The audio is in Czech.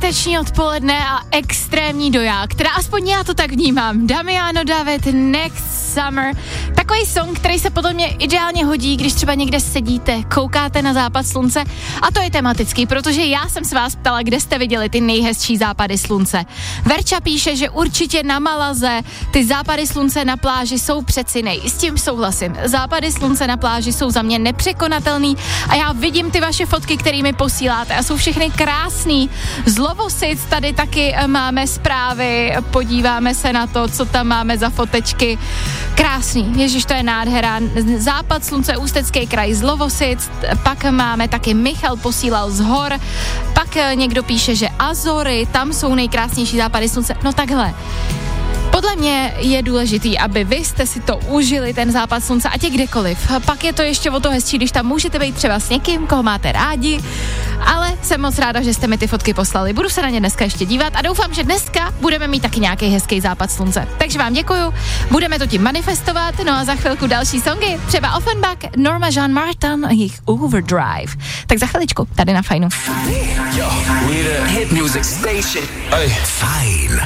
páteční odpoledne a extrémní doják, teda aspoň já to tak vnímám. Damiano David, Next Summer. Takový song, který se podle mě ideálně hodí, když třeba někde sedíte, koukáte na západ slunce. A to je tematický, protože já jsem se vás ptala, kde jste viděli ty nejhezčí západy slunce. Verča píše, že určitě na Malaze ty západy slunce na pláži jsou přeci s tím souhlasím. Západy slunce na pláži jsou za mě nepřekonatelný a já vidím ty vaše fotky, které mi posíláte a jsou všechny krásný. Z Lovosic tady taky máme zprávy, podíváme se na to, co tam máme za fotečky. Krásný, ježiš, to je nádhera. Západ slunce, Ústecký kraj z Lovosic, pak máme taky Michal posílal z hor, pak někdo píše, že Azory, tam jsou nejkrásnější západy slunce. No takhle. Podle mě je důležitý, aby vy jste si to užili, ten západ slunce, ať je kdekoliv. Pak je to ještě o to hezčí, když tam můžete být třeba s někým, koho máte rádi, ale jsem moc ráda, že jste mi ty fotky poslali. Budu se na ně dneska ještě dívat a doufám, že dneska budeme mít taky nějaký hezký západ slunce. Takže vám děkuju, budeme to tím manifestovat, no a za chvilku další songy, třeba Offenbach, Norma Jean Martin a jejich Overdrive. Tak za chviličku, tady na Fajnu. Yo, we the hit music station. Hey. Fajn